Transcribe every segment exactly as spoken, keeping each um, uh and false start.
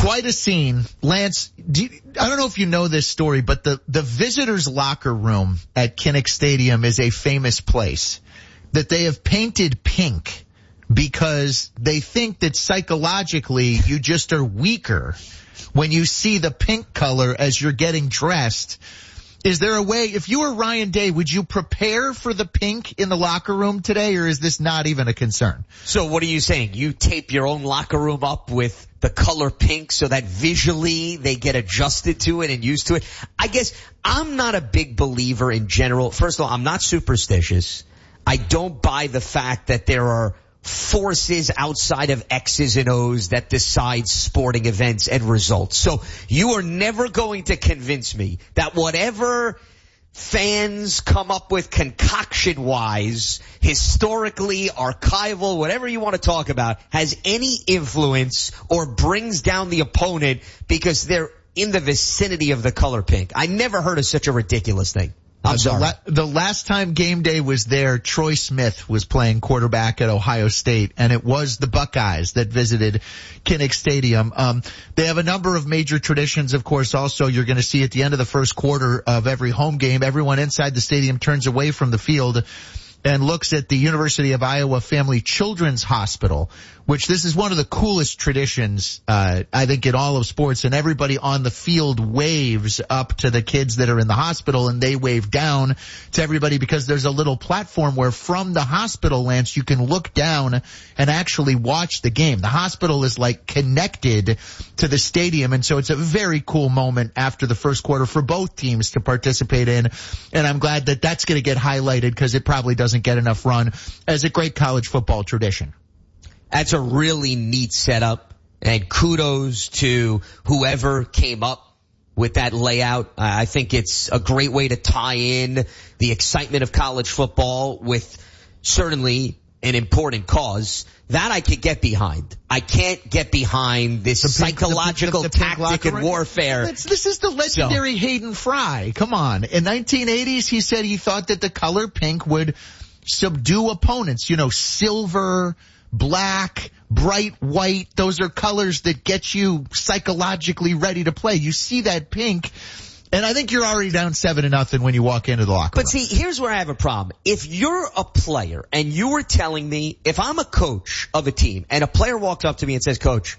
quite a scene. Lance, do you, I don't know if you know this story, but the, the visitors' locker room at Kinnick Stadium is a famous place that they have painted pink because they think that psychologically you just are weaker when you see the pink color as you're getting dressed. Is there a way, if you were Ryan Day, would you prepare for the pink in the locker room today, or is this not even a concern? So what are you saying? You tape your own locker room up with the color pink so that visually they get adjusted to it and used to it? I guess I'm not a big believer in general. First of all, I'm not superstitious. I don't buy the fact that there are forces outside of X's and O's that decide sporting events and results. So you are never going to convince me that whatever fans come up with concoction-wise, historically, archival, whatever you want to talk about, has any influence or brings down the opponent because they're in the vicinity of the color pink. I never heard of such a ridiculous thing. I'm sorry. The, la- the last time game day was there, Troy Smith was playing quarterback at Ohio State, and it was the Buckeyes that visited Kinnick Stadium. Um, they have a number of major traditions, of course. Also, you're going to see at the end of the first quarter of every home game, everyone inside the stadium turns away from the field and looks at the University of Iowa Family Children's Hospital, which this is one of the coolest traditions, uh, I think, in all of sports. And everybody on the field waves up to the kids that are in the hospital, and they wave down to everybody because there's a little platform where from the hospital, Lance, you can look down and actually watch the game. The hospital is like connected to the stadium, and so it's a very cool moment after the first quarter for both teams to participate in. And I'm glad that that's going to get highlighted because it probably doesn't get enough run as a great college football tradition. That's a really neat setup, and kudos to whoever came up with that layout. I think it's a great way to tie in the excitement of college football with certainly an important cause. That I could get behind. I can't get behind this pink, psychological the, the, the tactic and warfare. It's, this is the legendary so. Hayden Fry. Come on. In nineteen eighties, he said he thought that the color pink would subdue opponents. You know, silver, black, bright white, those are colors that get you psychologically ready to play. You see that pink, and I think you're already down seven to nothing when you walk into the locker room. But see, here's where I have a problem. If you're a player and you were telling me, if I'm a coach of a team and a player walks up to me and says, Coach,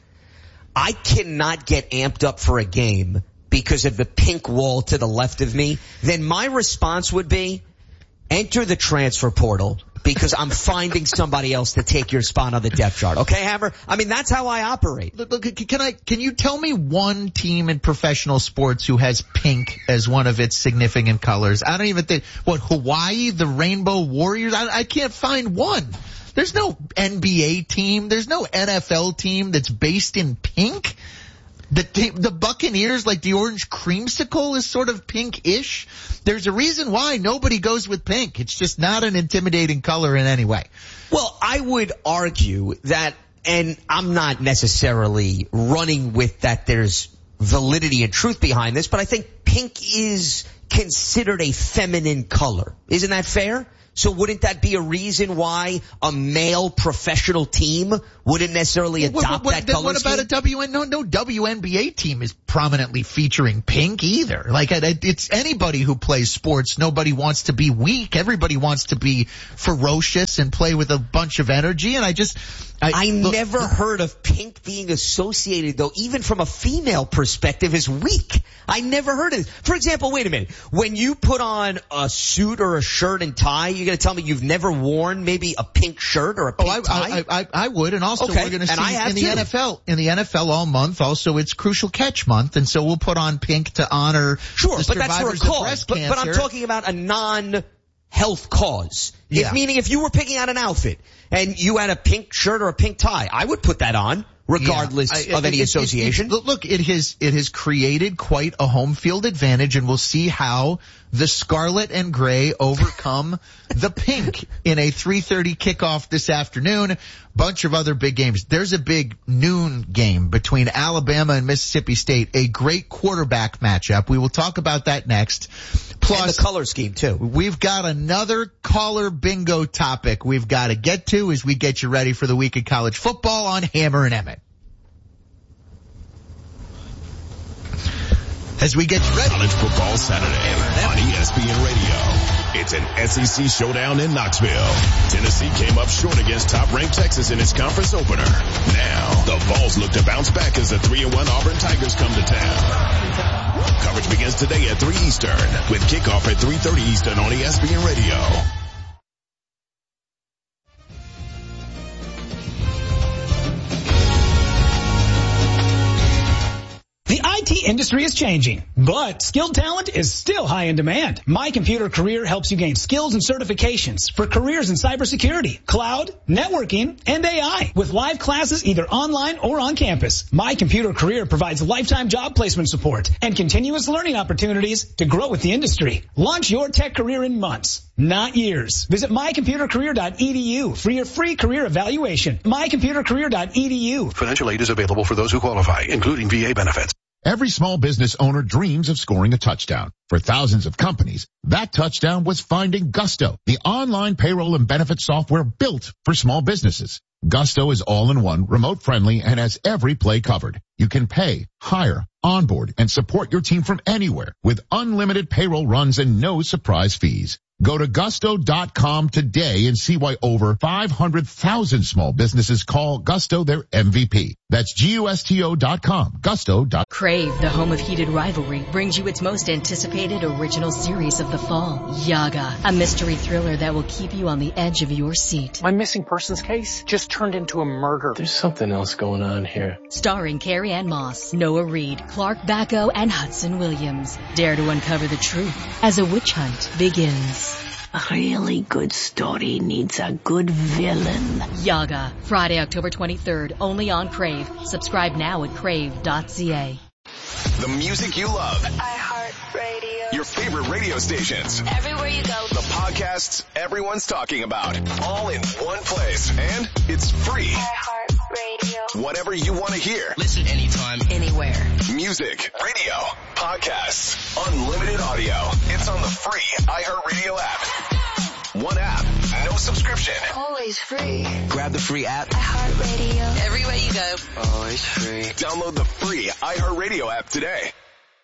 I cannot get amped up for a game because of the pink wall to the left of me, then my response would be, enter the transfer portal because I'm finding somebody else to take your spot on the depth chart. Okay, Hammer? I mean, that's how I operate. Look, look, can I, can you tell me one team in professional sports who has pink as one of its significant colors? I don't even think, what, Hawaii, the Rainbow Warriors? I, I can't find one. There's no N B A team. There's no N F L team that's based in pink. The team, the Buccaneers, like the orange creamsicle, is sort of pink-ish. There's a reason why nobody goes with pink. It's just not an intimidating color in any way. Well, I would argue that, and I'm not necessarily running with that there's validity and truth behind this, but I think pink is considered a feminine color. Isn't that fair? So wouldn't that be a reason why a male professional team wouldn't necessarily adopt what, what, that color What about scheme? a W N? No, no W N B A team is prominently featuring pink either. Like, it's anybody who plays sports. Nobody wants to be weak. Everybody wants to be ferocious and play with a bunch of energy. And I just, I, I look, never heard of pink being associated, though, even from a female perspective, as weak. I never heard of it. For example, wait a minute. When you put on a suit or a shirt and tie, you're going to tell me you've never worn maybe a pink shirt or a pink oh, I, tie? I, I, I would. And also okay. we're going to see in the too. N F L, in the N F L all month. Also, it's Crucial Catch Month. And so we'll put on pink to honor sure, the but that's for a survivors cause. of breast But, cancer. but I'm talking about a non-health cause. Yeah. If, meaning if you were picking out an outfit and you had a pink shirt or a pink tie, I would put that on. Regardless yeah. I, of any it, association. It, it, look, it has it has created quite a home field advantage, and we'll see how the scarlet and gray overcome the pink in a three thirty kickoff this afternoon. Bunch of other big games. There's a big noon game between Alabama and Mississippi State, a great quarterback matchup. We will talk about that next. Plus, and the color scheme, too. We've got another caller bingo topic we've got to get to as we get you ready for the week of college football on Hammer and Emmett. as we get ready. College Football Saturday on E S P N Radio. It's an S E C showdown in Knoxville. Tennessee came up short against top-ranked Texas in its conference opener. Now, the Vols look to bounce back as the three and one Auburn Tigers come to town. Coverage begins today at three Eastern with kickoff at three thirty Eastern on E S P N Radio. The I T industry is changing, but skilled talent is still high in demand. My Computer Career helps you gain skills and certifications for careers in cybersecurity, cloud, networking, and A I. With live classes either online or on campus, My Computer Career provides lifetime job placement support and continuous learning opportunities to grow with the industry. Launch your tech career in months, not years. Visit my computer career dot e d u for your free career evaluation. my computer career dot e d u. Financial aid is available for those who qualify, including V A benefits. Every small business owner dreams of scoring a touchdown. For thousands of companies, that touchdown was finding Gusto, the online payroll and benefits software built for small businesses. Gusto is all-in-one, remote-friendly, and has every play covered. You can pay, hire, onboard, and support your team from anywhere with unlimited payroll runs and no surprise fees. Go to gusto dot com today and see why over five hundred thousand small businesses call Gusto their M V P. That's G U S T O dot com. Gusto dot com. Crave, the home of heated rivalry, brings you its most anticipated original series of the fall, Yaga, a mystery thriller that will keep you on the edge of your seat. My missing persons case just turned into a murder. There's something else going on here. Starring Carrie Ann Moss, Noah Reid, Clark Bacco, and Hudson Williams. Dare to uncover the truth as a witch hunt begins. A really good story needs a good villain. Yaga, Friday, October twenty-third, only on Crave. Subscribe now at crave dot c a. The music you love. iHeartRadio. Your favorite radio stations. Everywhere you go. The podcasts everyone's talking about. All in one place. And it's free. iHeartRadio. Whatever you want to hear. Listen anytime, anywhere. Music, radio, podcasts, unlimited audio. It's on the free iHeartRadio app. One app, no subscription. Always free. Grab the free app. iHeartRadio. Everywhere you go. Always free. Download the free iHeartRadio app today.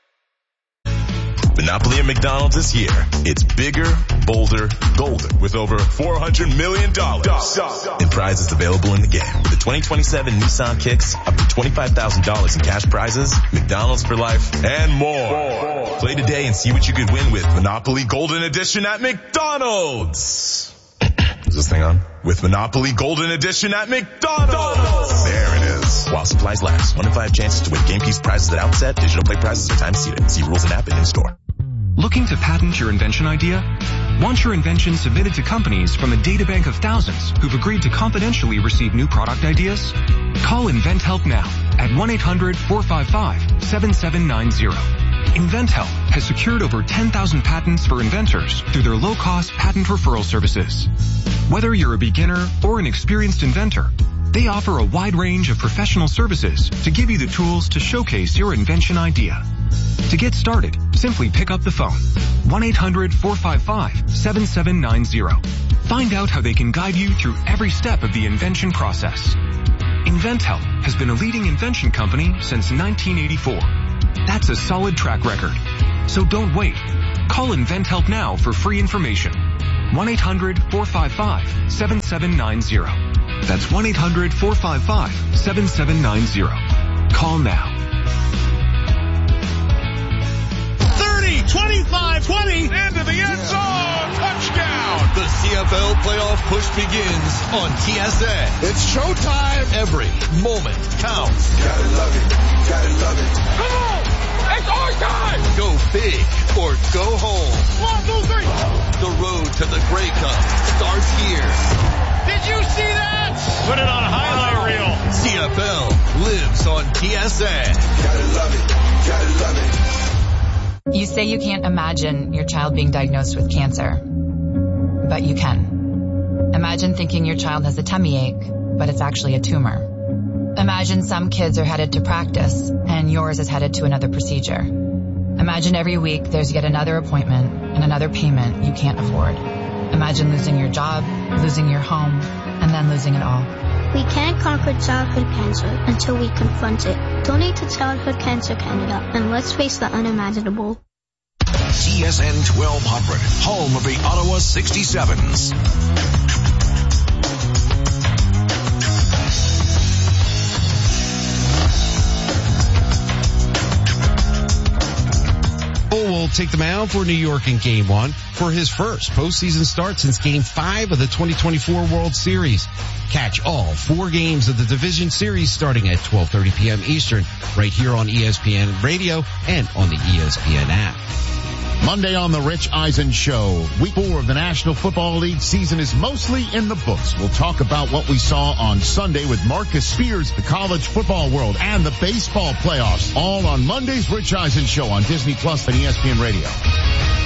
Monopoly at McDonald's is here. It's bigger, bolder, golden with over four hundred million dollars in prizes available in the game. With the twenty twenty-seven Nissan Kicks, up to twenty-five thousand dollars in cash prizes, McDonald's for life, and more. Play today and see what you could win with Monopoly Golden Edition at McDonald's. Is this thing on? With Monopoly Golden Edition at McDonald's. There it is. While supplies last. One in five chances to win game piece prizes at outset. Digital play prizes are time seated. See rules and app and in store. Looking to patent your invention idea? Want your invention submitted to companies from a databank of thousands who've agreed to confidentially receive new product ideas? Call InventHelp now at one eight hundred four five five seven seven nine zero. InventHelp has secured over ten thousand patents for inventors through their low-cost patent referral services. Whether you're a beginner or an experienced inventor, they offer a wide range of professional services to give you the tools to showcase your invention idea. To get started, simply pick up the phone, one eight hundred four five five seven seven nine zero. Find out how they can guide you through every step of the invention process. InventHelp has been a leading invention company since nineteen eighty-four. That's a solid track record. So don't wait. Call InventHelp now for free information. one eight hundred four five five seven seven nine zero. That's one eight hundred four five five seven seven nine zero. Call now. thirty, twenty-five, twenty, into the end zone, touchdown! The C F L playoff push begins on T S N. It's showtime. Every moment counts. Gotta love it, gotta love it. Come on! It's our time! Go big or go home. One, two, three. The road to the Grey Cup starts here. Did you see that? Put it on a highlight reel. C F L lives on T S N. Gotta love it, gotta love it. You say you can't imagine your child being diagnosed with cancer, but you can. Imagine thinking your child has a tummy ache, but it's actually a tumor. Imagine some kids are headed to practice and yours is headed to another procedure. Imagine every week there's yet another appointment and another payment you can't afford. Imagine losing your job, losing your home, and then losing it all. We can't conquer childhood cancer until we confront it. Donate to Childhood Cancer Canada and let's face the unimaginable. T S N twelve hundred, home of the Ottawa sixty-sevens. Will take the mound for New York in game one for his first postseason start since game five of the twenty twenty-four World Series. Catch all four games of the division series starting at twelve thirty p.m. Eastern right here on E S P N Radio and on the E S P N app. Monday on the Rich Eisen Show. Week four of the National Football League season is mostly in the books. We'll talk about what we saw on Sunday with Marcus Spears, the college football world, and the baseball playoffs. All on Monday's Rich Eisen Show on Disney Plus and E S P N Radio.